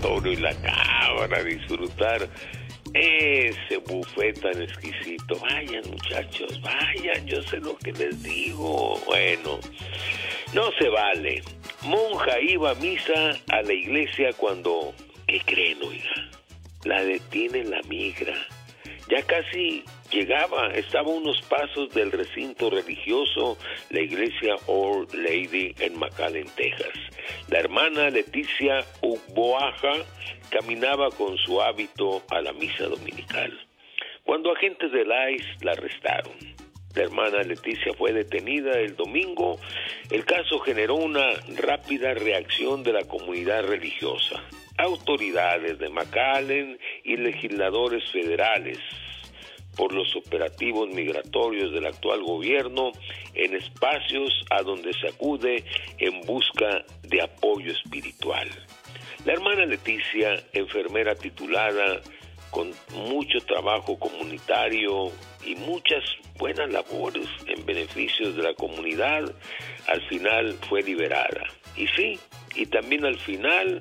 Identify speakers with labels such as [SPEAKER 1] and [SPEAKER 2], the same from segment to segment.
[SPEAKER 1] oratorio y la cámara a disfrutar ese buffet tan exquisito. Vayan, muchachos, vayan, yo sé lo que les digo. Bueno, no se vale. Monja iba a misa a la iglesia cuando, ¿qué creen, oiga? La detiene la migra. Ya casi llegaba, estaba a unos pasos del recinto religioso, la iglesia Our Lady en McAllen, Texas. La hermana Leticia Uboaja caminaba con su hábito a la misa dominical, cuando agentes del ICE la arrestaron. La hermana Leticia fue detenida el domingo. El caso generó una rápida reacción de la comunidad religiosa, autoridades de McAllen y legisladores federales por los operativos migratorios del actual gobierno en espacios a donde se acude en busca de apoyo espiritual. La hermana Leticia, enfermera titulada, con mucho trabajo comunitario y muchas buenas labores en beneficios de la comunidad, al final fue liberada. Y sí, y también al final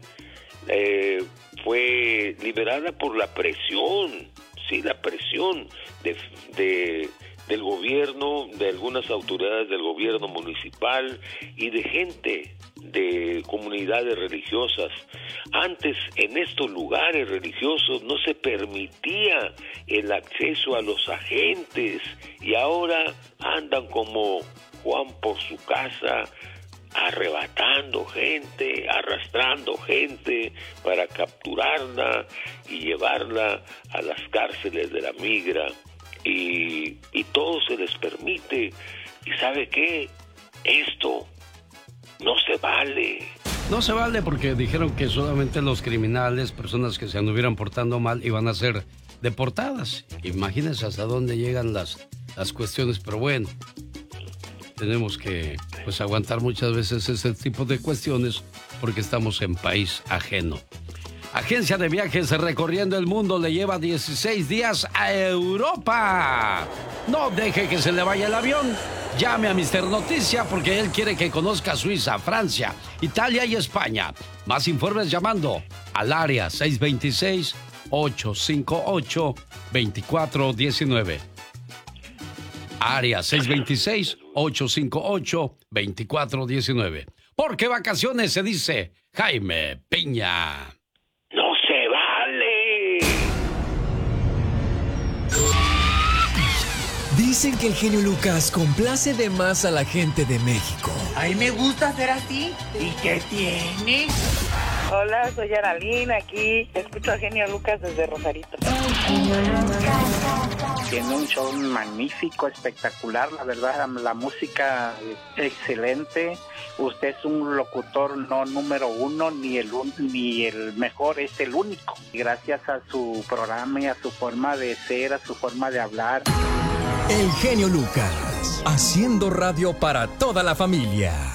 [SPEAKER 1] fue liberada por la presión, sí, la presión del gobierno, de algunas autoridades del gobierno municipal y de gente de comunidades religiosas. Antes, en estos lugares religiosos no se permitía el acceso a los agentes y ahora andan como Juan por su casa, arrebatando gente, arrastrando gente para capturarla y llevarla a las cárceles de la migra, y todo se les permite. ¿Y sabe qué? Esto no se vale.
[SPEAKER 2] No se vale porque dijeron que solamente los criminales, personas que se anduvieran portando mal, iban a ser deportadas. Imagínense hasta dónde llegan las cuestiones, pero bueno, tenemos que aguantar muchas veces ese tipo de cuestiones porque estamos en país ajeno. Agencia de viajes recorriendo el mundo le lleva 16 días a Europa. No deje que se le vaya el avión. Llame a Mr. Noticia porque él quiere que conozca Suiza, Francia, Italia y España. Más informes llamando al área 626-858-2419. Área 626-858-2419. Porque vacaciones se dice Jaime Piña.
[SPEAKER 1] ¡No se vale!
[SPEAKER 3] Dicen que el genio Lucas complace de más a la gente de México.
[SPEAKER 4] A mí me gusta ser así. ¿Y qué tiene?
[SPEAKER 5] Hola, soy Aralín, aquí escucho a Genio Lucas desde Rosarito.
[SPEAKER 6] Tiene un show magnífico, espectacular, la verdad, la música excelente. Usted es un locutor no número uno, ni el mejor, es el único. Gracias a su programa y a su forma de ser, a su forma de hablar.
[SPEAKER 3] El genio Lucas, haciendo radio para toda la familia.